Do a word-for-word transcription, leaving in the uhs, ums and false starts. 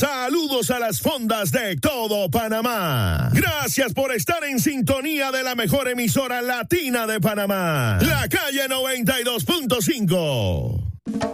Saludos a las fondas de todo Panamá. Gracias por estar en sintonía de la mejor emisora latina de Panamá, La Calle noventa y dos punto cinco.